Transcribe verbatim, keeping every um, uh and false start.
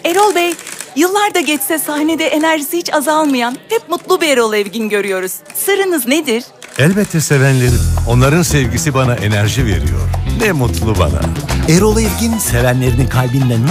Erol Bey, yıllar da geçse sahnede enerjisi hiç azalmayan, hep mutlu bir Erol Evgin görüyoruz. Sırrınız nedir? Elbette sevenlerim. Onların sevgisi bana enerji veriyor. Ne mutlu bana. Erol Evgin sevenlerinin kalbinden